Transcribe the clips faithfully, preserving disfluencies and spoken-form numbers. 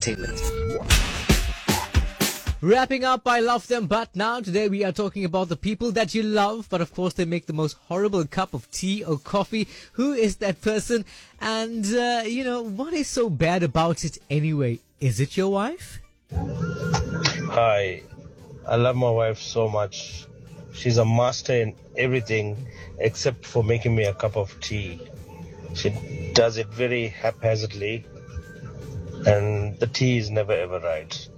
entertainment. Wrapping up, I love them, but now today we are talking about the people that you love, but of course they make the most horrible cup of tea or coffee. Who is that person? And, uh, you know, what is so bad about it anyway? Is it your wife? Hi, I love my wife so much. She's a master in everything except for making me a cup of tea. She does it very haphazardly, and the tea is never ever right.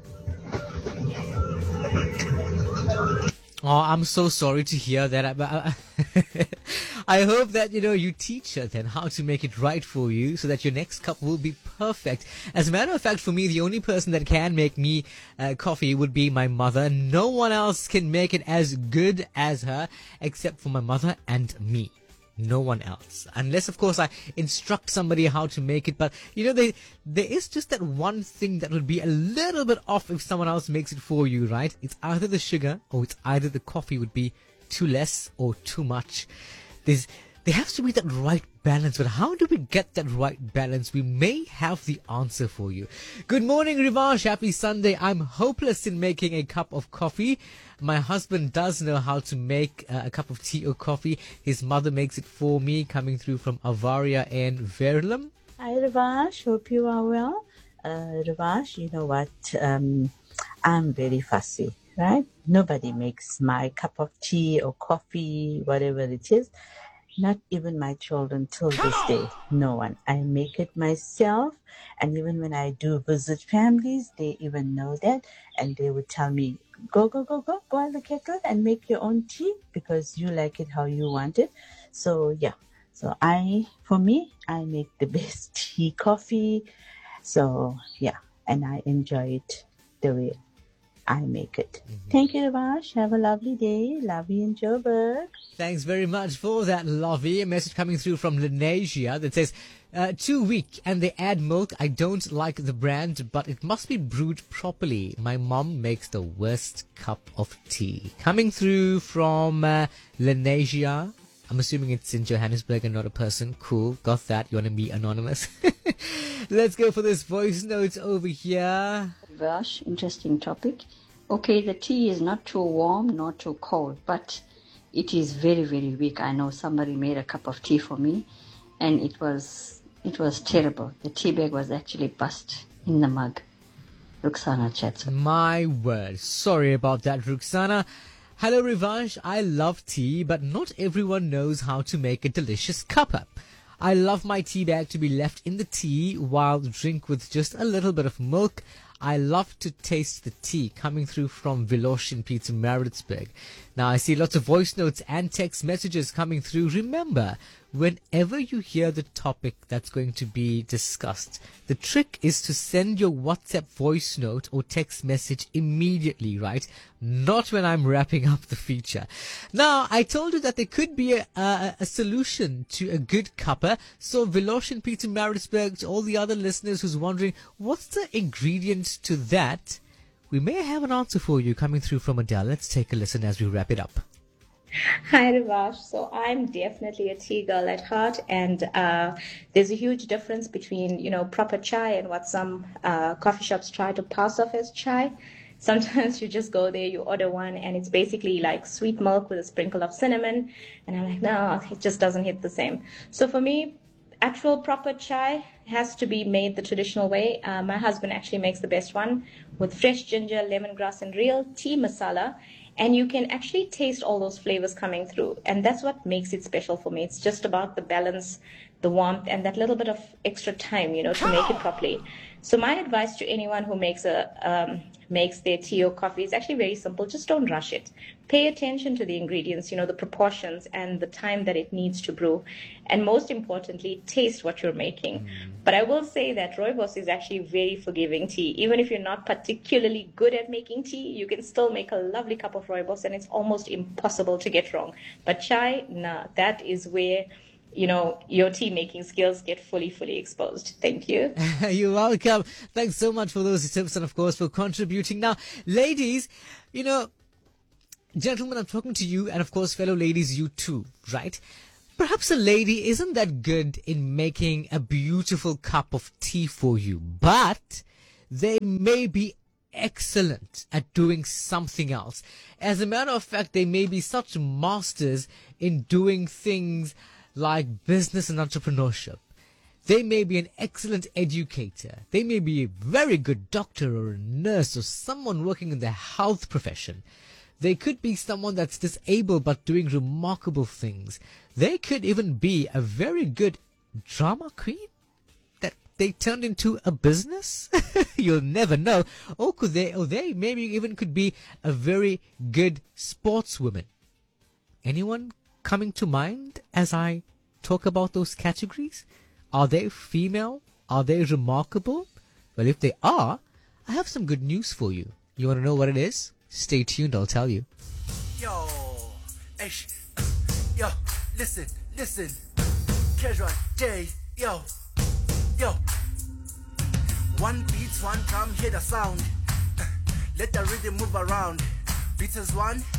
Oh, I'm so sorry to hear that. I, I, I hope that, you know, you teach her then how to make it right for you so that your next cup will be perfect. As a matter of fact, for me, the only person that can make me uh, coffee would be my mother. No one else can make it as good as her except for my mother and me. No one else. Unless, of course, I instruct somebody how to make it. But, you know, they, there is just that one thing that would be a little bit off if someone else makes it for you, right? It's either the sugar or it's either the coffee would be too less or too much. There's, there has to be that right balance. But how do we get that right balance? We may have the answer for you. Good morning, Rivash. Happy Sunday. I'm hopeless in making a cup of coffee. My husband does know how to make uh, a cup of tea or coffee. His mother makes it for me, coming through from Avaria and Verulam. Hi, Ravash. Hope you are well. Uh, Ravash, you know what? Um, I'm very fussy, right? Nobody makes my cup of tea or coffee, whatever it is. Not even my children till this day. No one. I make it myself. And even when I do visit families, they even know that. And they would tell me, go, go, go, go, boil the kettle and make your own tea because you like it how you want it. So, yeah. So, I, for me, I make the best tea, coffee. So, yeah. And I enjoy it the way I make it. Mm-hmm. Thank you, Ravash. Have a lovely day. Love you in Joburg. Thanks very much for that, Lovey. A message coming through from Lenasia that says, uh, too weak and they add milk. I don't like the brand, but it must be brewed properly. My mom makes the worst cup of tea. Coming through from uh, Lenasia. I'm assuming it's in Johannesburg and not a person. Cool. Got that. You want to be anonymous? Let's go for this voice note over here. Gosh, interesting topic. Okay, the tea is not too warm, nor too cold, but it is very, very weak. I know somebody made a cup of tea for me, and it was it was terrible. The tea bag was actually bust in the mug. Ruxana chats. My word. Sorry about that, Ruxana. Hello, Rivash. I love tea, but not everyone knows how to make a delicious cuppa. I love my tea bag to be left in the tea while drink with just a little bit of milk. I love to taste the tea. Coming through from Vilosh in Pietermaritzburg. Now, I see lots of voice notes and text messages coming through. Remember, whenever you hear the topic that's going to be discussed, the trick is to send your WhatsApp voice note or text message immediately, right? Not when I'm wrapping up the feature. Now, I told you that there could be a, a, a solution to a good cuppa. So, Vilosh and Pietermaritzburg, to all the other listeners who's wondering, what's the ingredient to that? We may have an answer for you coming through from Adele. Let's take a listen as we wrap it up. Hi, Rivash. So I'm definitely a tea girl at heart, and uh, there's a huge difference between, you know, proper chai and what some uh, coffee shops try to pass off as chai. Sometimes you just go there, you order one, and it's basically like sweet milk with a sprinkle of cinnamon. And I'm like, no, it just doesn't hit the same. So for me, actual proper chai has to be made the traditional way. Uh, my husband actually makes the best one with fresh ginger, lemongrass, and real tea masala. And you can actually taste all those flavors coming through. And that's what makes it special for me. It's just about the balance, the warmth, and that little bit of extra time, you know, to make it properly. So my advice to anyone who makes a um, makes their tea or coffee is actually very simple. Just don't rush it. Pay attention to the ingredients, you know, the proportions and the time that it needs to brew. And most importantly, taste what you're making. Mm. But I will say that Rooibos is actually very forgiving tea. Even if you're not particularly good at making tea, you can still make a lovely cup of Rooibos, and it's almost impossible to get wrong. But chai, nah, that is where, you know, your tea making skills get fully, fully exposed. Thank you. You're welcome. Thanks so much for those tips and, of course, for contributing. Now, ladies, you know, gentlemen, I'm talking to you, and, of course, fellow ladies, you too, right? Perhaps a lady isn't that good in making a beautiful cup of tea for you, but they may be excellent at doing something else. As a matter of fact, they may be such masters in doing things like business and entrepreneurship. They may be an excellent educator. They may be a very good doctor or a nurse or someone working in the health profession. They could be someone that's disabled but doing remarkable things. They could even be a very good drama queen that they turned into a business. You'll never know. Or could they, or they maybe even could be a very good sportswoman. Anyone coming to mind as I talk about those categories? Are they female? Are they remarkable? Well, if they are, I have some good news for you. You want to know what it is? Stay tuned, I'll tell you. Yo, hey, yo, listen, listen. Casual J, yo, yo. One beat, one drum, hear the sound. Let the rhythm move around. Beats is one.